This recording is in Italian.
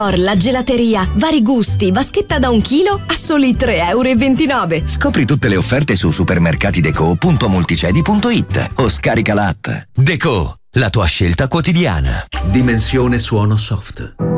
La gelateria, vari gusti, vaschetta da 1 chilo a soli 3,29 €. Scopri tutte le offerte su supermercatideco.multicedi.it o scarica l'app. Deco, la tua scelta quotidiana. Dimensione suono soft.